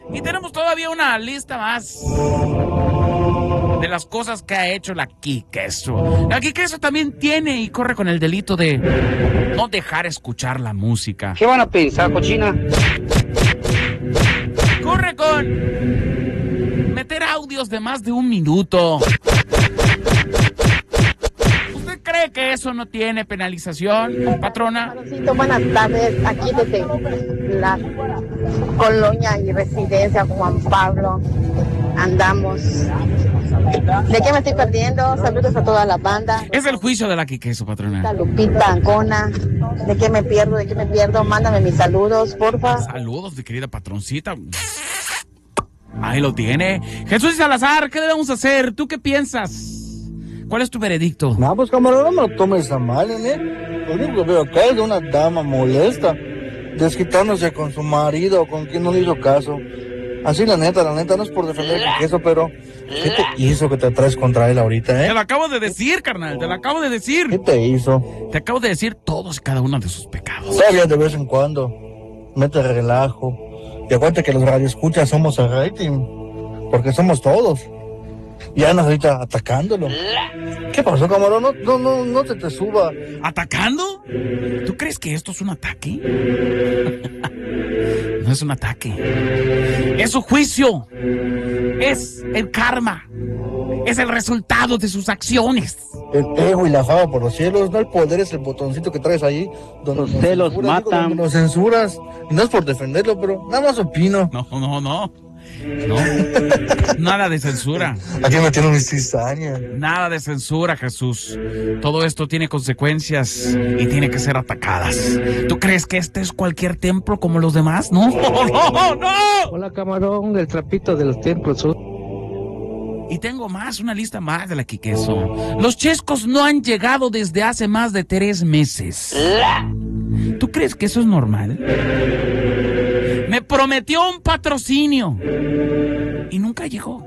Y tenemos todavía una lista más de las cosas que ha hecho la Quiqueso. La Quiqueso también tiene y corre con el delito de no dejar escuchar la música. ¿Qué van a pensar, cochina? Corre con meter audios de más de 1 minuto. ¿Usted cree que eso no tiene penalización, patrona? Buenas tardes, aquí desde la colonia y residencia Juan Pablo andamos. ¿De qué me estoy perdiendo? Saludos a toda la banda. Es el juicio de la Quiqueso, patrona. Lupita, Ancona. ¿De qué me pierdo? ¿De qué me pierdo? Mándame mis saludos, porfa. Saludos, mi querida patroncita. Ahí lo tiene. Jesús y Salazar, ¿qué debemos hacer? ¿Tú qué piensas? ¿Cuál es tu veredicto? No, pues camarón, no me lo tomes a mal, ¿eh? Lo único que veo acá es de una dama molesta, desquitándose con su marido o con quien no le hizo caso. Así la neta no es por defender eso, pero ¿qué te hizo que te traes contra él ahorita, Te lo acabo de decir, carnal, te lo acabo de decir. ¿Qué te hizo? Te acabo de decir todos y cada uno de sus pecados. Todavía de vez en cuando, mete relajo. Y acuérdate que los radioescuchas somos el rating, porque somos todos. Y andas ahorita atacándolo. ¿Qué pasó, camarón? No te suba. ¿Atacando? ¿Tú crees que esto es un ataque? No es un ataque. Es su juicio. Es el karma. Es el resultado de sus acciones. El ego y la fama por los cielos, no el poder, es el botoncito que traes ahí. Donde los celos matan. Donde lo censuras. No es por defenderlo, pero nada más opino. No. Nada de censura. Aquí me tiene mi cizaña. Nada de censura, Jesús. Todo esto tiene consecuencias y tiene que ser atacadas. ¿Tú crees que este es cualquier templo como los demás? No. Hola, camarón, el trapito de los templos. Y tengo más, una lista más de la Quiqueso. Los chescos no han llegado desde hace más de 3 meses. ¿Tú crees que eso es normal? Me prometió un patrocinio y nunca llegó.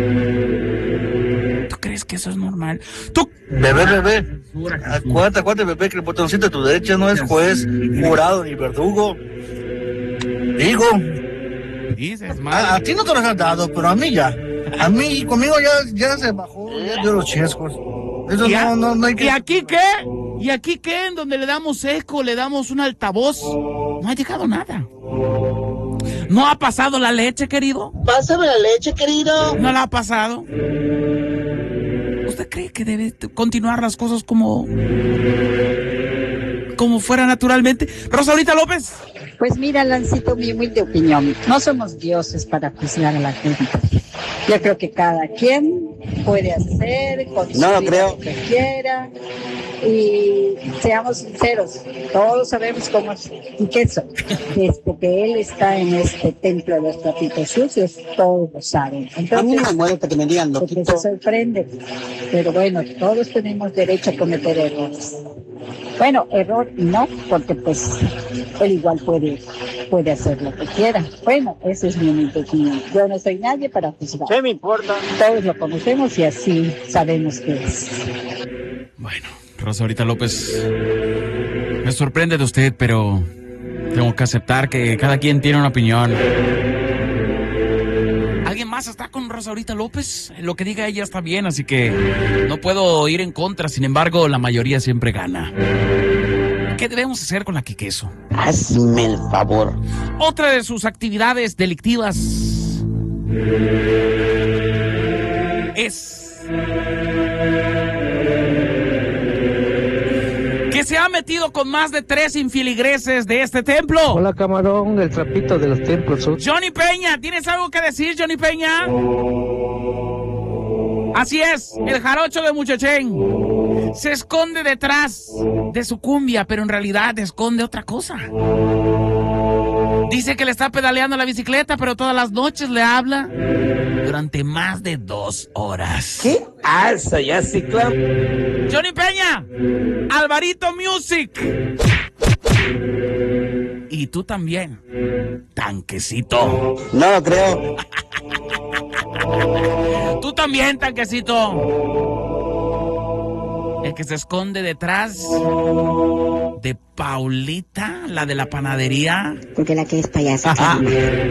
¿Tú crees que eso es normal? ¿Tú? Bebé. Acuérdate, bebé, que el botoncito de tu derecha no es juez, jurado ni verdugo. Digo. Dices, madre. A ti no te lo has dado, pero a mí ya. A mí, conmigo ya se bajó, ya dio los chescos. Eso no hay que... ¿Y aquí qué? ¿Y aquí qué? En donde le damos eco, le damos un altavoz. No ha llegado nada. ¿No ha pasado la leche, querido? Pásame la leche, querido. ¿No la ha pasado? ¿Usted cree que debe continuar las cosas como fuera naturalmente? Rosaurita López. Pues mira, Lancito, mi humilde opinión. No somos dioses para juzgar a la gente. Yo creo que cada quien puede hacer, consumir lo que quiera. Y seamos sinceros, todos sabemos cómo es Quiqueso. Desde que él está en este templo de los trapitos sucios, todos lo saben. Entonces, a mí no me molesta que me digan loquito. Se sorprende. Pero bueno, todos tenemos derecho a cometer errores. Bueno, error no, porque pues él igual puede hacer lo que quiera. Bueno, esa es mi humilde opinión. Yo no soy nadie para juzgar. ¿Qué me importa? Todos lo conocemos y así sabemos qué es. Bueno, Rosaurita López, me sorprende de usted, pero tengo que aceptar que cada quien tiene una opinión. ¿Alguien más está con Rosaurita López? Lo que diga ella está bien, así que no puedo ir en contra. Sin embargo, la mayoría siempre gana. ¿Qué debemos hacer con la Quiqueso? Hazme el favor. Otra de sus actividades delictivas es que se ha metido con más de 3 infiligreses de este templo. Hola, camarón, el trapito de los templos. Johnny Peña, ¿tienes algo que decir, Johnny Peña? Así es, el jarocho de Muchachén se esconde detrás de su cumbia, pero en realidad esconde otra cosa. Dice que le está pedaleando la bicicleta, pero todas las noches le habla durante más de 2 horas. ¿Qué alza ya, sí, claro? Johnny Peña, Alvarito Music. Y tú también, Tanquecito. No lo creo. Tú también, Tanquecito. El que se esconde detrás de Paulita, la de la panadería. Porque la que es payasa.